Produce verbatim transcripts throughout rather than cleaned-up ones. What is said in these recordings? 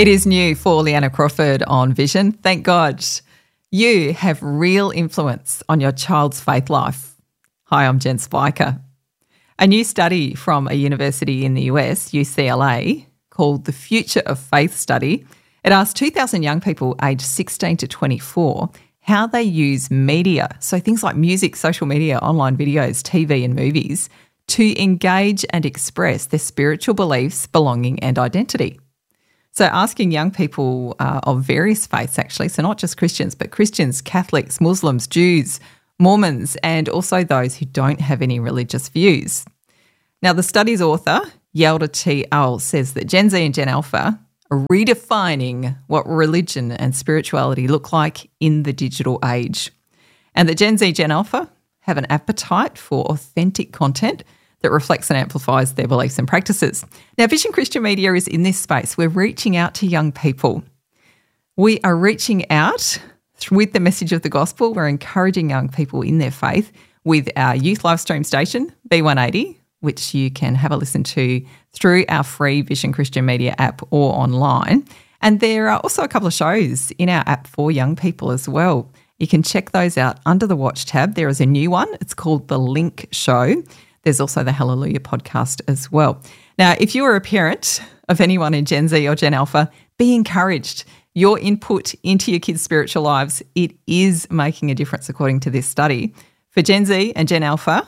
It is new for Leanna Crawford on Vision. Thank God you have real influence on your child's faith life. Hi, I'm Jen Spiker. A new study from a university in the U S, U C L A, called the Future of Faith Study, it asked two thousand young people aged sixteen to twenty-four how they use media, so things like music, social media, online videos, T V and movies, to engage and express their spiritual beliefs, belonging and identity. So asking young people uh, of various faiths actually, so not just Christians, but Christians, Catholics, Muslims, Jews, Mormons, and also those who don't have any religious views. Now, the study's author, Yelda T. Ull, says that Gen Z and Gen Alpha are redefining what religion and spirituality look like in the digital age, and that Gen Z, Gen Alpha have an appetite for authentic content that reflects and amplifies their beliefs and practices. Now, Vision Christian Media is in this space. We're reaching out to young people. We are reaching out with the message of the gospel. We're encouraging young people in their faith with our youth live stream station, B one eighty, which you can have a listen to through our free Vision Christian Media app or online. And there are also a couple of shows in our app for young people as well. You can check those out under the Watch tab. There is a new one. It's called The Link Show. There's also the Hallelujah podcast as well. Now, if you are a parent of anyone in Gen Z or Gen Alpha, be encouraged. Your input into your kids' spiritual lives, it is making a difference according to this study. For Gen Z and Gen Alpha,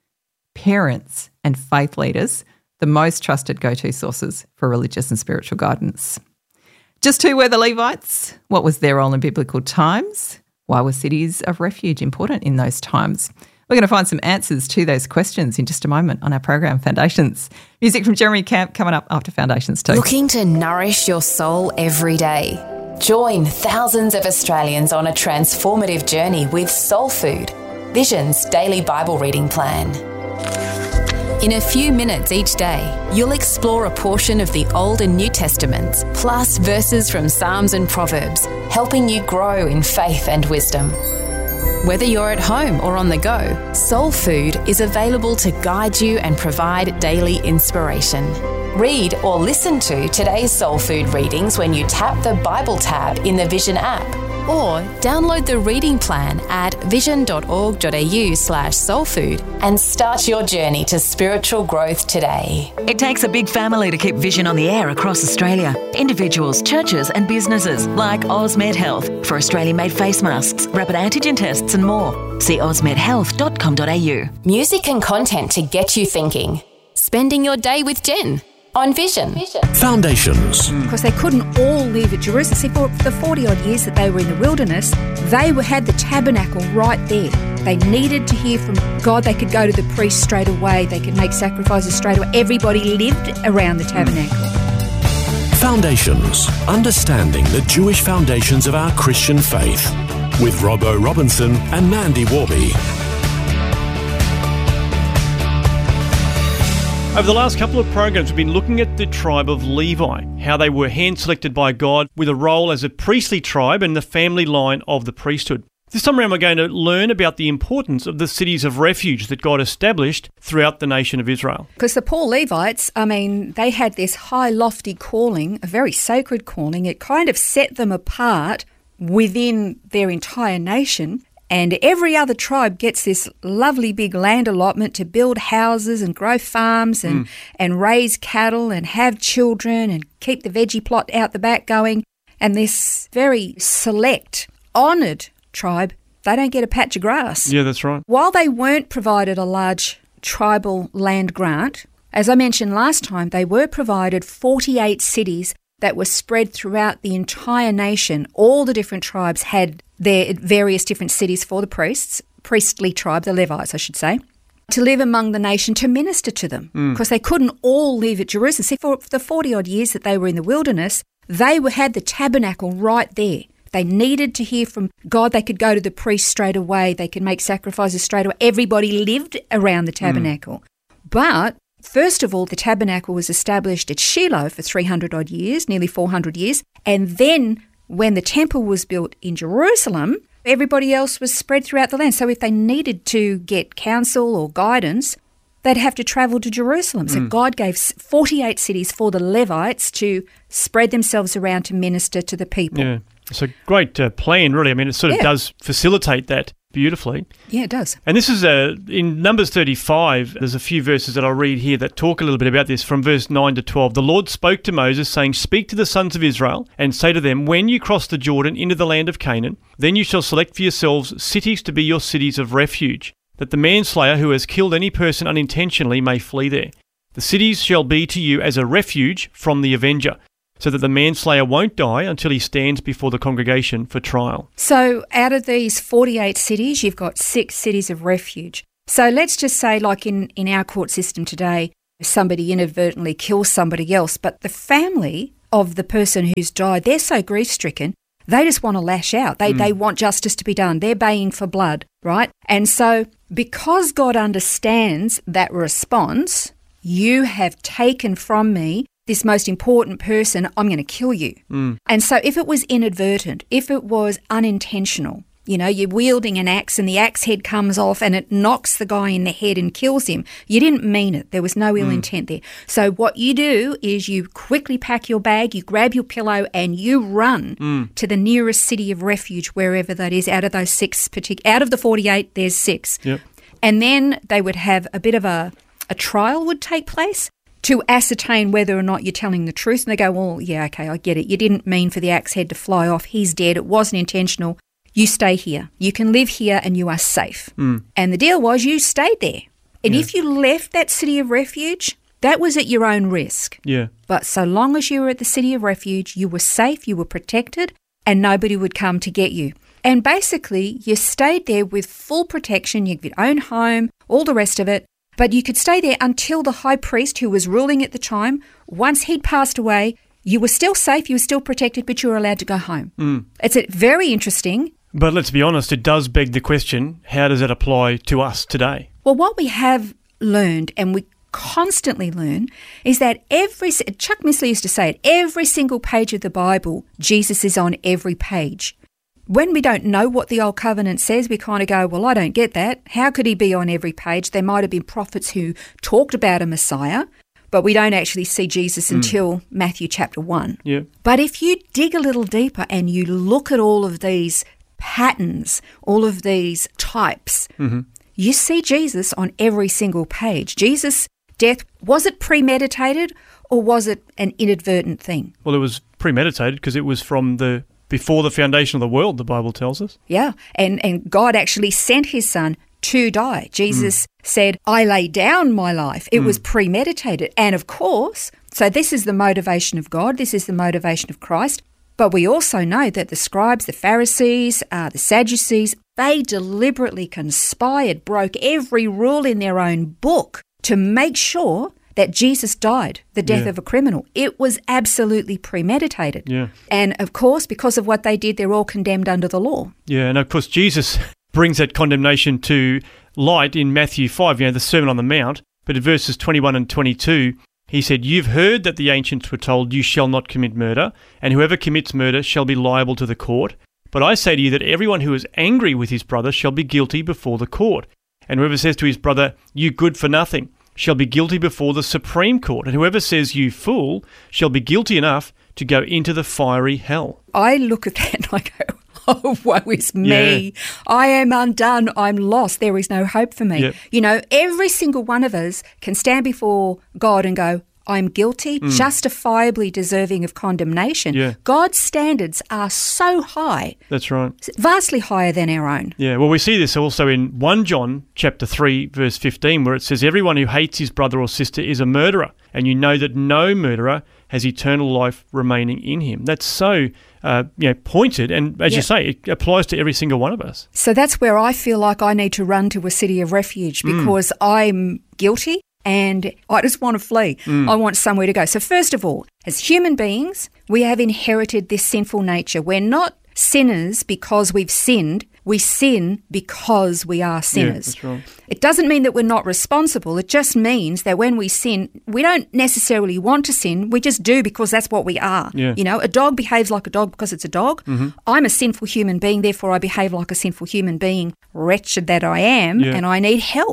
parents and faith leaders, the most trusted go-to sources for religious and spiritual guidance. Just who were the Levites? What was their role in biblical times? Why were cities of refuge important in those times? We're going to find some answers to those questions in just a moment on our program, Foundations. Music from Jeremy Camp coming up after Foundations too. Looking to nourish your soul every day? Join thousands of Australians on a transformative journey with Soul Food, Vision's daily Bible reading plan. In a few minutes each day, you'll explore a portion of the Old and New Testaments, plus verses from Psalms and Proverbs, helping you grow in faith and wisdom. Whether you're at home or on the go, Soul Food is available to guide you and provide daily inspiration. Read or listen to today's Soul Food readings when you tap the Bible tab in the Vision app, or download the reading plan at vision.org.au slash soulfood and start your journey to spiritual growth today. It takes a big family to keep Vision on the air across Australia. Individuals, churches and businesses like Osmed Health for Australian-made face masks, rapid antigen tests and more. See osmed health dot com dot a u. Music and content to get you thinking. Spending your day with Jen on Vision. Foundations. Because they couldn't all live at Jerusalem. See, for the forty-odd years that they were in the wilderness, they were, had the tabernacle right there. They needed to hear from God. They could go to the priest straight away. They could make sacrifices straight away. Everybody lived around the tabernacle. Foundations. Understanding the Jewish foundations of our Christian faith. With Robbo Robinson and Mandy Warby. Over the last couple of programs, we've been looking at the tribe of Levi, how they were hand-selected by God with a role as a priestly tribe and the family line of the priesthood. This time around, we're going to learn about the importance of the cities of refuge that God established throughout the nation of Israel. Because the poor Levites, I mean, they had this high, lofty calling, a very sacred calling. It kind of set them apart within their entire nation. And every other tribe gets this lovely big land allotment to build houses and grow farms and, mm. and raise cattle and have children and keep the veggie plot out the back going. And this very select, honoured tribe, they don't get a patch of grass. Yeah, that's right. While they weren't provided a large tribal land grant, as I mentioned last time, they were provided forty-eight cities that were spread throughout the entire nation. All the different tribes had their various different cities for the priests, priestly tribe, the Levites, I should say, to live among the nation, to minister to them, because mm. they couldn't all live at Jerusalem. See, for the forty-odd years that they were in the wilderness, they were, had the tabernacle right there. They needed to hear from God. They could go to the priest straight away. They could make sacrifices straight away. Everybody lived around the tabernacle. Mm. But first of all, the tabernacle was established at Shiloh for three hundred odd years, nearly four hundred years. And then when the temple was built in Jerusalem, everybody else was spread throughout the land. So if they needed to get counsel or guidance, they'd have to travel to Jerusalem. So Mm. God gave forty-eight cities for the Levites to spread themselves around to minister to the people. Yeah. It's a great uh, plan, really. I mean, it sort of Yeah. does facilitate that beautifully. Yeah, it does. And this is uh, in Numbers thirty-five. There's a few verses that I'll read here that talk a little bit about this from verse nine to twelve. The Lord spoke to Moses, saying, "Speak to the sons of Israel and say to them, when you cross the Jordan into the land of Canaan, then you shall select for yourselves cities to be your cities of refuge, that the manslayer who has killed any person unintentionally may flee there. The cities shall be to you as a refuge from the avenger, so that the manslayer won't die until he stands before the congregation for trial." So out of these forty-eight cities, you've got six cities of refuge. So let's just say, like in, in our court system today, somebody inadvertently kills somebody else, but the family of the person who's died, they're so grief-stricken, they just want to lash out. They, mm. they want justice to be done. They're baying for blood, right? And so because God understands that response, you have taken from me this most important person, I'm going to kill you. Mm. And so if it was inadvertent, if it was unintentional, you know, you're wielding an axe and the axe head comes off and it knocks the guy in the head and kills him, you didn't mean it. There was no ill Mm. intent there. So what you do is you quickly pack your bag, you grab your pillow and you run Mm. to the nearest city of refuge, wherever that is, out of those six, partic- out of the forty-eight, there's six. Yep. And then they would have a bit of a, a trial would take place to ascertain whether or not you're telling the truth. And they go, well, yeah, okay, I get it. You didn't mean for the axe head to fly off. He's dead. It wasn't intentional. You stay here. You can live here and you are safe. Mm. And the deal was you stayed there. And Yeah. if you left that city of refuge, that was at your own risk. Yeah. But so long as you were at the city of refuge, you were safe, you were protected, and nobody would come to get you. And basically, you stayed there with full protection. You had your own home, all the rest of it. But you could stay there until the high priest, who was ruling at the time, once he'd passed away, you were still safe, you were still protected, but you were allowed to go home. Mm. It's a, very interesting. But let's be honest, it does beg the question, how does that apply to us today? Well, what we have learned, and we constantly learn, is that every, Chuck Missler used to say it, every single page of the Bible, Jesus is on every page. When we don't know what the Old Covenant says, we kind of go, well, I don't get that. How could he be on every page? There might have been prophets who talked about a Messiah, but we don't actually see Jesus Mm. until Matthew chapter one. Yeah. But if you dig a little deeper and you look at all of these patterns, all of these types, Mm-hmm. you see Jesus on every single page. Jesus' death, was it premeditated or was it an inadvertent thing? Well, it was premeditated because it was from the before the foundation of the world, the Bible tells us. Yeah, and, and God actually sent his son to die. Jesus mm. said, I lay down my life. It mm. was premeditated. And of course, so this is the motivation of God. This is the motivation of Christ. But we also know that the scribes, the Pharisees, uh, the Sadducees, they deliberately conspired, broke every rule in their own book to make sure that Jesus died the death yeah. of a criminal. It was absolutely premeditated. Yeah. And of course, because of what they did, they're all condemned under the law. Yeah, and of course Jesus brings that condemnation to light in Matthew five, you know, the Sermon on the Mount. But in verses twenty-one and twenty-two, he said, "You've heard that the ancients were told, you shall not commit murder, and whoever commits murder shall be liable to the court. But I say to you that everyone who is angry with his brother shall be guilty before the court. And whoever says to his brother, you good for nothing, shall be guilty before the Supreme Court. And whoever says, you fool, shall be guilty enough to go into the fiery hell." I look at that and I go, oh, woe is me. Yeah. I am undone. I'm lost. There is no hope for me. Yep. You know, every single one of us can stand before God and go, I'm guilty, Mm. justifiably deserving of condemnation. Yeah. God's standards are so high, That's right. vastly higher than our own. Yeah, well, we see this also in First John chapter three, verse fifteen, where it says, everyone who hates his brother or sister is a murderer, and you know that no murderer has eternal life remaining in him. That's so uh, you know, pointed, and as Yeah. you say, it applies to every single one of us. So that's where I feel like I need to run to a city of refuge because I'm guilty. And I just want to flee. Mm. I want somewhere to go. So first of all, as human beings, we have inherited this sinful nature. We're not sinners because we've sinned. We sin because we are sinners. Yeah, that's right. It doesn't mean that we're not responsible. It just means that when we sin, we don't necessarily want to sin. We just do because that's what we are. Yeah. You know, a dog behaves like a dog because it's a dog. Mm-hmm. I'm a sinful human being, therefore I behave like a sinful human being, wretched that I am, Yeah. and I need help.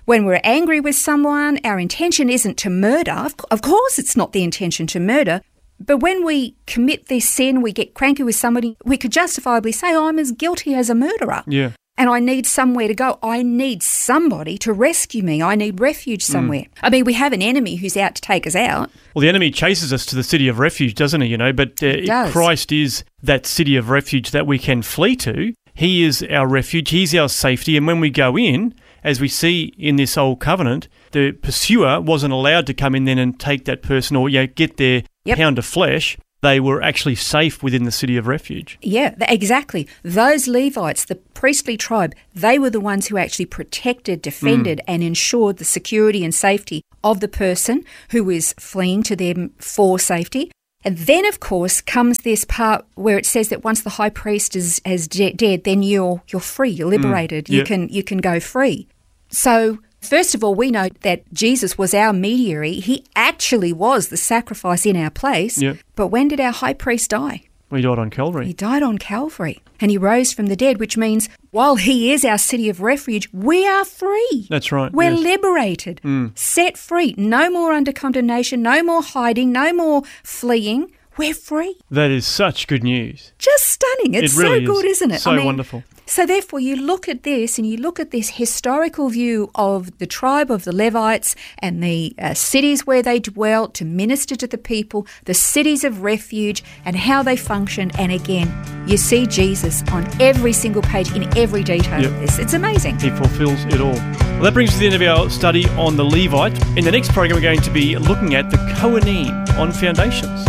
When we're angry with someone, our intention isn't to murder. Of, of course, it's not the intention to murder. But when we commit this sin, we get cranky with somebody, we could justifiably say, oh, I'm as guilty as a murderer. Yeah. And I need somewhere to go. I need somebody to rescue me. I need refuge somewhere. Mm. I mean, we have an enemy who's out to take us out. Well, the enemy chases us to the city of refuge, doesn't he? You know, but uh, Christ is that city of refuge that we can flee to. He is our refuge. He's our safety. And when we go in, as we see in this old covenant, the pursuer wasn't allowed to come in then and take that person or you know, get their yep. pound of flesh. They were actually safe within the city of refuge. Yeah, exactly. Those Levites, the priestly tribe, they were the ones who actually protected, defended mm. and ensured the security and safety of the person who is fleeing to them for safety. And then, of course, comes this part where it says that once the high priest is, is de- dead, then you're you're free, you're liberated, mm. you yep. can you can go free. So first of all, we know that Jesus was our mediator. He actually was the sacrifice in our place. Yep. But when did our high priest die? He died on Calvary. He died on Calvary. And he rose from the dead, which means while he is our city of refuge, we are free. That's right. We're yes. liberated, mm. set free. No more under condemnation, no more hiding, no more fleeing. We're free. That is such good news. Just stunning. It's it really so good, is. isn't it? So I mean, wonderful. So therefore you look at this and you look at this historical view of the tribe of the Levites and the uh, cities where they dwelt to minister to the people, the cities of refuge and how they functioned. And again, you see Jesus on every single page in every detail yep. of this. It's amazing. He fulfills it all. Well, that brings us to the end of our study on the Levite. In the next program, we're going to be looking at the Kohanim on foundations.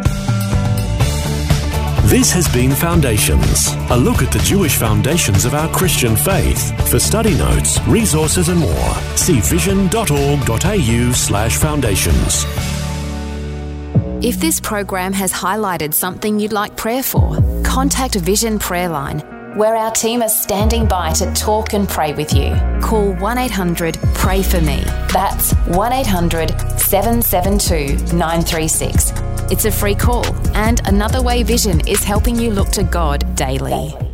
This has been Foundations, a look at the Jewish foundations of our Christian faith. For study notes, resources and more, see vision.org.au slash foundations. If this program has highlighted something you'd like prayer for, contact Vision Prayer Line, where our team are standing by to talk and pray with you. Call one eight hundred pray for me. That's one eight hundred seven seven two nine three six. It's a free call, and Another Way Vision is helping you look to God daily.